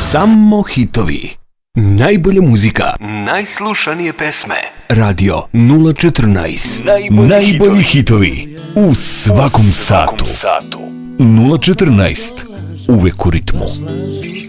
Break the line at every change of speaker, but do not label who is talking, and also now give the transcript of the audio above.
Samo hitovi. Najbolja muzika. Najslušanije pesme. Radio 014. Najbolji hitovi. U svakom satu. 014. Uvek u ritmu.